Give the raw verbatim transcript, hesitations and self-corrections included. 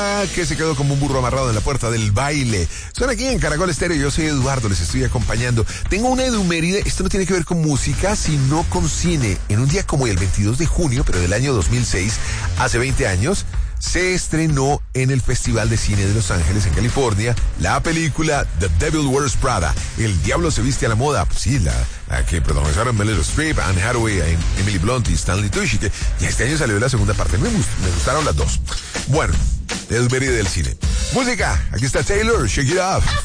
Que se quedó como un burro amarrado en la puerta del baile. Son aquí en Caracol Estéreo, yo soy Eduardo, les estoy acompañando. Tengo una eduméride, esto no tiene que ver con música, sino con cine. En un día como el veintidós de junio, pero del año dos mil seis, hace veinte años, se estrenó en el Festival de Cine de Los Ángeles, en California, la película The Devil Wears Prada. El diablo se viste a la moda. Pues sí, la, la que protagonizaron Meryl Streep, Anne Hathaway, Emily Blunt y Stanley Tucci, que ya este año salió la segunda parte. Me, gust, me gustaron las dos. Bueno, es ver del cine. Música, aquí está Taylor, Shake It Off.